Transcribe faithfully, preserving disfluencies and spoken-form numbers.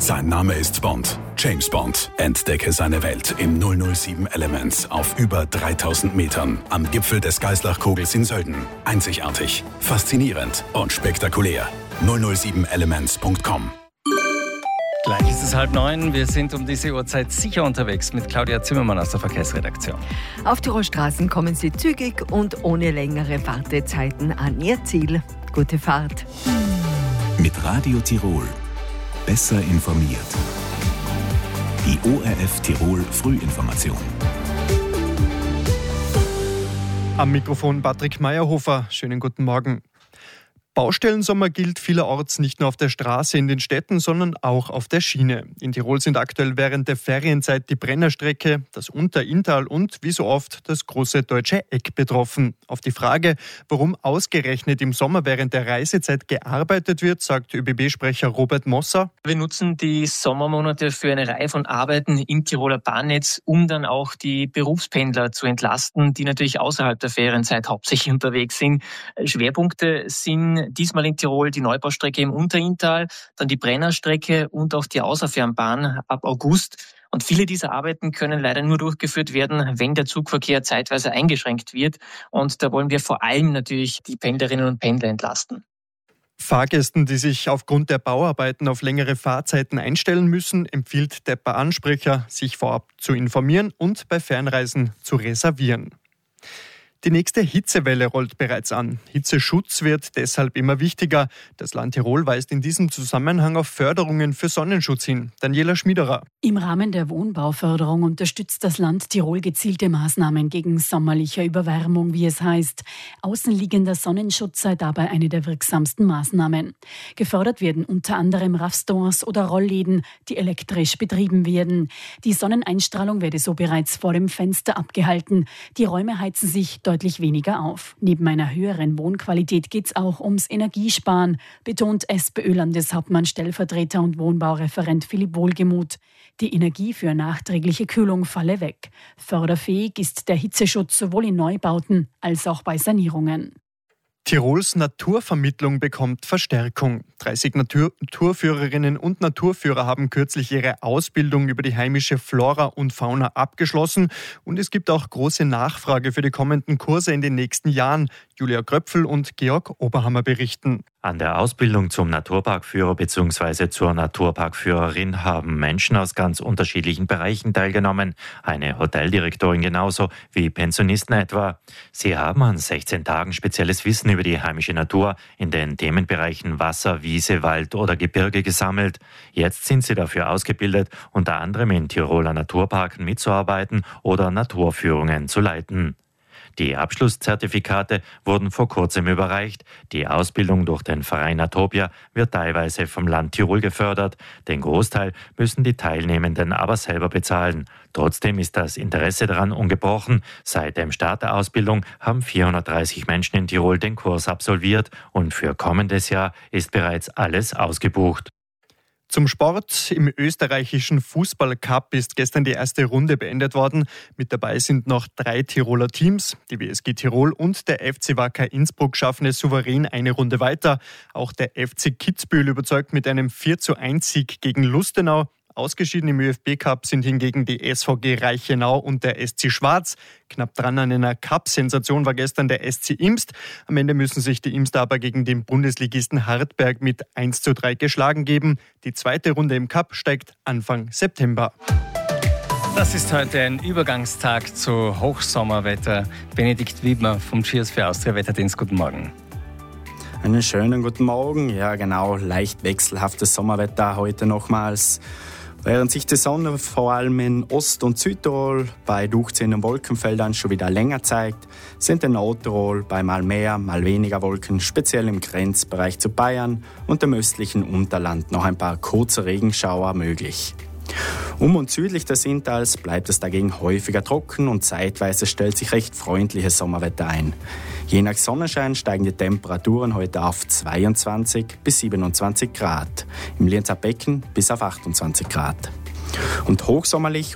Sein Name ist Bond. James Bond. Entdecke seine Welt im null null sieben Elements auf über dreitausend Metern am Gipfel des Geißlachkogels in Sölden. Einzigartig, faszinierend und spektakulär. null null sieben elements punkt com. Gleich ist es halb neun. Wir sind um diese Uhrzeit sicher unterwegs mit Claudia Zimmermann aus der Verkehrsredaktion. Auf Tirolstraßen kommen Sie zügig und ohne längere Wartezeiten an Ihr Ziel. Gute Fahrt. Mit Radio Tirol. Besser informiert. Die O R F Tirol Frühinformation. Am Mikrofon Patrick Meyerhofer. Schönen guten Morgen. Baustellensommer gilt vielerorts nicht nur auf der Straße in den Städten, sondern auch auf der Schiene. In Tirol sind aktuell während der Ferienzeit die Brennerstrecke, das Unter-Inntal und, wie so oft, das große Deutsche Eck betroffen. Auf die Frage, warum ausgerechnet im Sommer während der Reisezeit gearbeitet wird, sagt ÖBB-Sprecher Robert Mosser. Wir nutzen die Sommermonate für eine Reihe von Arbeiten im Tiroler Bahnnetz, um dann auch die Berufspendler zu entlasten, die natürlich außerhalb der Ferienzeit hauptsächlich unterwegs sind. Schwerpunkte sind diesmal in Tirol die Neubaustrecke im Unter-Inntal, dann die Brennerstrecke und auch die Außerfernbahn ab August. Und viele dieser Arbeiten können leider nur durchgeführt werden, wenn der Zugverkehr zeitweise eingeschränkt wird. Und da wollen wir vor allem natürlich die Pendlerinnen und Pendler entlasten. Fahrgästen, die sich aufgrund der Bauarbeiten auf längere Fahrzeiten einstellen müssen, empfiehlt der Bahnsprecher, sich vorab zu informieren und bei Fernreisen zu reservieren. Die nächste Hitzewelle rollt bereits an. Hitzeschutz wird deshalb immer wichtiger. Das Land Tirol weist in diesem Zusammenhang auf Förderungen für Sonnenschutz hin. Daniela Schmiederer. Im Rahmen der Wohnbauförderung unterstützt das Land Tirol gezielte Maßnahmen gegen sommerliche Überwärmung, wie es heißt. Außenliegender Sonnenschutz sei dabei eine der wirksamsten Maßnahmen. Gefördert werden unter anderem Raffstores oder Rollläden, die elektrisch betrieben werden. Die Sonneneinstrahlung werde so bereits vor dem Fenster abgehalten. Die Räume heizen sich deutlich weniger auf. Neben einer höheren Wohnqualität geht es auch ums Energiesparen, betont SPÖ-Landeshauptmann, Stellvertreter und Wohnbaureferent Philipp Wohlgemuth. Die Energie für nachträgliche Kühlung falle weg. Förderfähig ist der Hitzeschutz sowohl in Neubauten als auch bei Sanierungen. Tirols Naturvermittlung bekommt Verstärkung. dreißig Naturführerinnen und Naturführer haben kürzlich ihre Ausbildung über die heimische Flora und Fauna abgeschlossen. Und es gibt auch große Nachfrage für die kommenden Kurse in den nächsten Jahren. Julia Gröpfel und Georg Oberhammer berichten. An der Ausbildung zum Naturparkführer bzw. zur Naturparkführerin haben Menschen aus ganz unterschiedlichen Bereichen teilgenommen. Eine Hoteldirektorin genauso wie Pensionisten etwa. Sie haben an sechzehn Tagen spezielles Wissen über die heimische Natur in den Themenbereichen Wasser, Wiese, Wald oder Gebirge gesammelt. Jetzt sind sie dafür ausgebildet, unter anderem in Tiroler Naturparken mitzuarbeiten oder Naturführungen zu leiten. Die Abschlusszertifikate wurden vor kurzem überreicht. Die Ausbildung durch den Verein Atopia wird teilweise vom Land Tirol gefördert. Den Großteil müssen die Teilnehmenden aber selber bezahlen. Trotzdem ist das Interesse daran ungebrochen. Seit dem Start der Ausbildung haben vierhundertdreißig Menschen in Tirol den Kurs absolviert und für kommendes Jahr ist bereits alles ausgebucht. Zum Sport. Im österreichischen Fußballcup ist gestern die erste Runde beendet worden. Mit dabei sind noch drei Tiroler Teams. Die W S G Tirol und der F C Wacker Innsbruck schaffen es souverän eine Runde weiter. Auch der F C Kitzbühel überzeugt mit einem vier zu eins Sieg gegen Lustenau. Ausgeschieden im ÖFB-Cup sind hingegen die S V G Reichenau und der S C Schwarz. Knapp dran an einer Cup-Sensation war gestern der S C Imst. Am Ende müssen sich die Imster aber gegen den Bundesligisten Hartberg mit eins zu drei geschlagen geben. Die zweite Runde im Cup steigt Anfang September. Das ist heute ein Übergangstag zu Hochsommerwetter. Benedikt Wiedmer vom Cheers für Austria Wetterdienst, guten Morgen. Einen schönen guten Morgen. Ja genau, leicht wechselhaftes Sommerwetter heute nochmals. Während sich die Sonne vor allem in Ost- und Südtirol bei durchziehenden Wolkenfeldern schon wieder länger zeigt, sind in Nordtirol bei mal mehr, mal weniger Wolken, speziell im Grenzbereich zu Bayern und dem östlichen Unterland noch ein paar kurze Regenschauer möglich. Um und südlich des Inntals bleibt es dagegen häufiger trocken und zeitweise stellt sich recht freundliches Sommerwetter ein. Je nach Sonnenschein steigen die Temperaturen heute auf zweiundzwanzig bis siebenundzwanzig Grad, im Lienzer Becken bis auf achtundzwanzig Grad. Und hochsommerlich